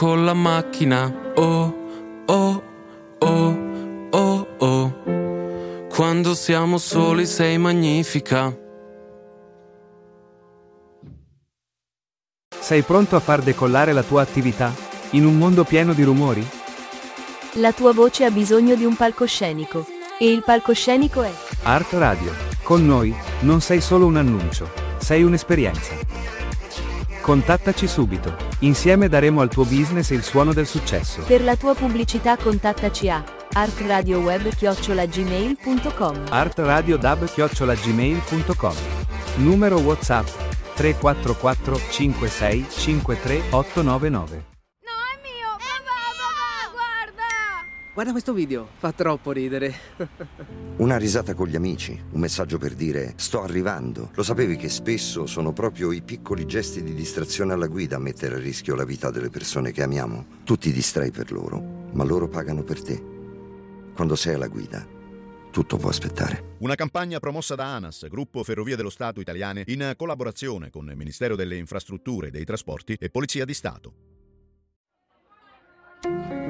con la macchina. Oh, oh, oh, oh, oh. Quando siamo soli sei magnifica. Sei pronto a far decollare la tua attività? In un mondo pieno di rumori? La tua voce ha bisogno di un palcoscenico. E il palcoscenico è Art Radio. Con noi, non sei solo un annuncio, sei un'esperienza. Contattaci subito. Insieme daremo al tuo business il suono del successo. Per la tua pubblicità contattaci a artradioweb@gmail.com. artradiodab@gmail.com. Numero WhatsApp 344 56 53 899. Guarda questo video, fa troppo ridere. Una risata con gli amici, un messaggio per dire sto arrivando. Lo sapevi che spesso sono proprio i piccoli gesti di distrazione alla guida a mettere a rischio la vita delle persone che amiamo? Tu ti distrai per loro, ma loro pagano per te. Quando sei alla guida, tutto può aspettare. Una campagna promossa da ANAS, Gruppo Ferrovie dello Stato Italiane, in collaborazione con il Ministero delle Infrastrutture e dei Trasporti e Polizia di Stato.